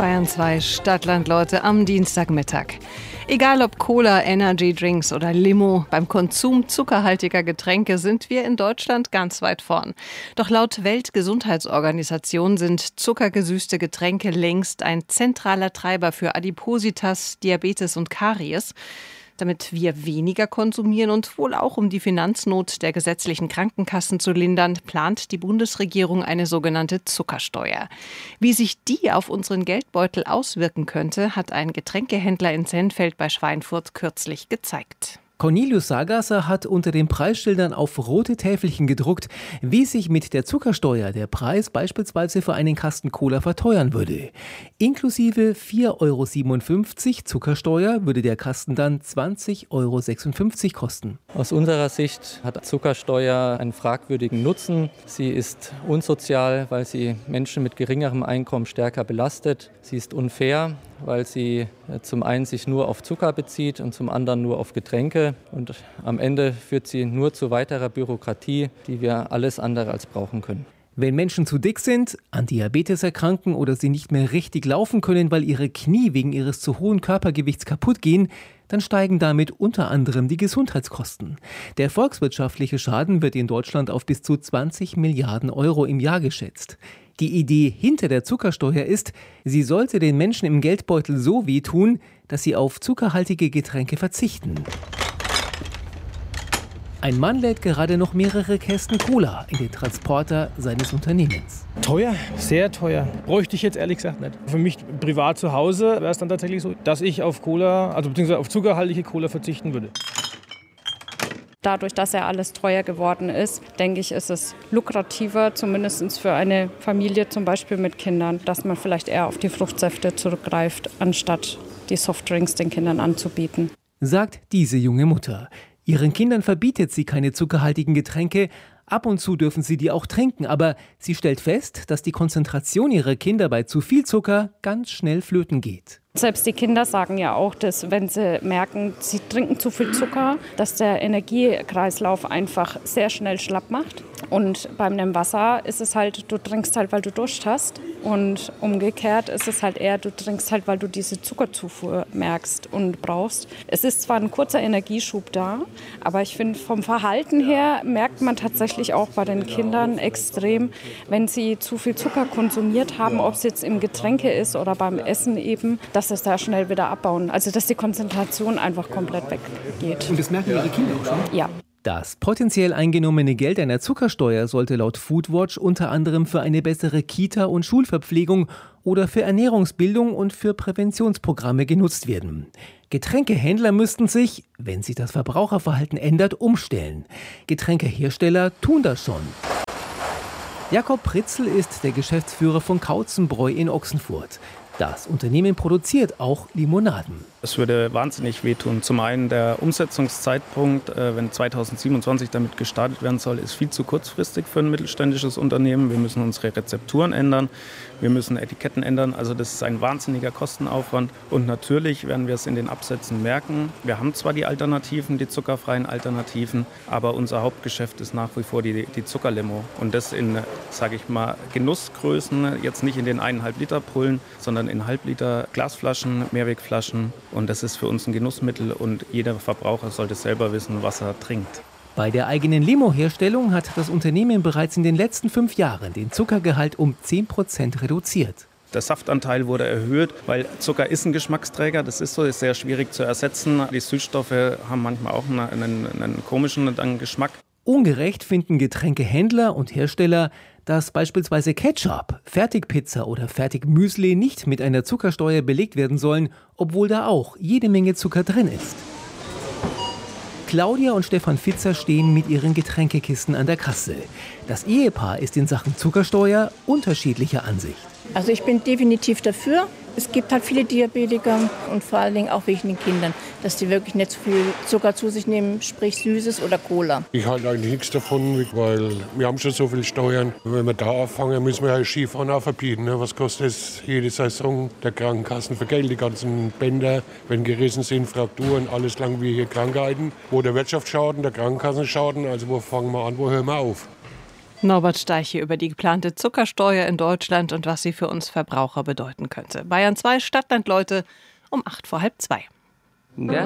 Bayern 2 Stadtland-Leute am Dienstagmittag. Egal ob Cola, Energy-Drinks oder Limo, beim Konsum zuckerhaltiger Getränke sind wir in Deutschland ganz weit vorn. Doch laut Weltgesundheitsorganisation sind zuckergesüßte Getränke längst ein zentraler Treiber für Adipositas, Diabetes und Karies. Damit wir weniger konsumieren und wohl auch um die Finanznot der gesetzlichen Krankenkassen zu lindern, plant die Bundesregierung eine sogenannte Zuckersteuer. Wie sich die auf unseren Geldbeutel auswirken könnte, hat ein Getränkehändler in Sennfeld bei Schweinfurt kürzlich gezeigt. Cornelius Sagasser hat unter den Preisschildern auf rote Täfelchen gedruckt, wie sich mit der Zuckersteuer der Preis beispielsweise für einen Kasten Cola verteuern würde. Inklusive 4,57 € Zuckersteuer würde der Kasten dann 20,56 € kosten. Aus unserer Sicht hat Zuckersteuer einen fragwürdigen Nutzen. Sie ist unsozial, weil sie Menschen mit geringerem Einkommen stärker belastet. Sie ist unfair, weil sie zum einen sich nur auf Zucker bezieht und zum anderen nur auf Getränke. Und am Ende führt sie nur zu weiterer Bürokratie, die wir alles andere als brauchen können. Wenn Menschen zu dick sind, an Diabetes erkranken oder sie nicht mehr richtig laufen können, weil ihre Knie wegen ihres zu hohen Körpergewichts kaputt gehen, dann steigen damit unter anderem die Gesundheitskosten. Der volkswirtschaftliche Schaden wird in Deutschland auf bis zu 20 Milliarden € im Jahr geschätzt. Die Idee hinter der Zuckersteuer ist, sie sollte den Menschen im Geldbeutel so wehtun, dass sie auf zuckerhaltige Getränke verzichten. Ein Mann lädt gerade noch mehrere Kästen Cola in den Transporter seines Unternehmens. Teuer, sehr teuer. Bräuchte ich jetzt ehrlich gesagt nicht. Für mich privat zu Hause wäre es dann tatsächlich so, dass ich auf Cola, also beziehungsweise auf zuckerhaltige Cola verzichten würde. Dadurch, dass ja alles teuer geworden ist, denke ich, ist es lukrativer, zumindest für eine Familie zum Beispiel mit Kindern, dass man vielleicht eher auf die Fruchtsäfte zurückgreift, anstatt die Softdrinks den Kindern anzubieten. Sagt diese junge Mutter. Ihren Kindern verbietet sie keine zuckerhaltigen Getränke. Ab und zu dürfen sie die auch trinken, aber sie stellt fest, dass die Konzentration ihrer Kinder bei zu viel Zucker ganz schnell flöten geht. Selbst die Kinder sagen ja auch, dass wenn sie merken, sie trinken zu viel Zucker, dass der Energiekreislauf einfach sehr schnell schlapp macht. Und beim Wasser ist es halt, du trinkst halt, weil du Durst hast. Und umgekehrt ist es halt eher, du trinkst halt, weil du diese Zuckerzufuhr merkst und brauchst. Es ist zwar ein kurzer Energieschub da, aber ich finde, vom Verhalten her merkt man tatsächlich auch bei den Kindern extrem, wenn sie zu viel Zucker konsumiert haben, ob es jetzt im Getränke ist oder beim Essen eben, dass es da schnell wieder abbauen. Also dass die Konzentration einfach komplett weggeht. Und das merken Ihre Kinder auch schon? Ja. Das potenziell eingenommene Geld einer Zuckersteuer sollte laut Foodwatch unter anderem für eine bessere Kita- und Schulverpflegung oder für Ernährungsbildung und für Präventionsprogramme genutzt werden. Getränkehändler müssten sich, wenn sich das Verbraucherverhalten ändert, umstellen. Getränkehersteller tun das schon. Jakob Pritzl ist der Geschäftsführer von Kautzenbräu in Ochsenfurt. Das Unternehmen produziert auch Limonaden. Es würde wahnsinnig wehtun. Zum einen der Umsetzungszeitpunkt, wenn 2027 damit gestartet werden soll, ist viel zu kurzfristig für ein mittelständisches Unternehmen. Wir müssen unsere Rezepturen ändern, wir müssen Etiketten ändern. Also das ist ein wahnsinniger Kostenaufwand. Und natürlich werden wir es in den Absätzen merken. Wir haben zwar die Alternativen, die zuckerfreien Alternativen, aber unser Hauptgeschäft ist nach wie vor die Zuckerlimo. Und das in, sage ich mal, Genussgrößen, jetzt nicht in den 1,5 Liter Pullen, sondern in Halbliter Glasflaschen, Mehrwegflaschen. Und das ist für uns ein Genussmittel und jeder Verbraucher sollte selber wissen, was er trinkt. Bei der eigenen Limo-Herstellung hat das Unternehmen bereits in den letzten 5 Jahren den Zuckergehalt um 10% reduziert. Der Saftanteil wurde erhöht, weil Zucker ist ein Geschmacksträger. Das ist so, ist sehr schwierig zu ersetzen. Die Süßstoffe haben manchmal auch einen komischen Geschmack. Ungerecht finden Getränkehändler und Hersteller, dass beispielsweise Ketchup, Fertigpizza oder Fertigmüsli nicht mit einer Zuckersteuer belegt werden sollen, obwohl da auch jede Menge Zucker drin ist. Claudia und Stefan Fitzer stehen mit ihren Getränkekisten an der Kasse. Das Ehepaar ist in Sachen Zuckersteuer unterschiedlicher Ansicht. Also ich bin definitiv dafür. Es gibt halt viele Diabetiker und vor allen Dingen auch wegen den Kindern, dass die wirklich nicht so viel Zucker zu sich nehmen, sprich Süßes oder Cola. Ich halte eigentlich nichts davon, weil wir haben schon so viel Steuern. Wenn wir da anfangen, müssen wir ja Skifahren auch verbieten. Was kostet es jede Saison der Krankenkassen für Geld? Die ganzen Bänder, wenn gerissen sind, Frakturen, alles langwierige Krankheiten. Wo der Wirtschaft schaden, der Krankenkassen schaden. Also wo fangen wir an, wo hören wir auf? Norbert Steiche über die geplante Zuckersteuer in Deutschland und was sie für uns Verbraucher bedeuten könnte. Bayern 2 Stadtlandleute um 2:08.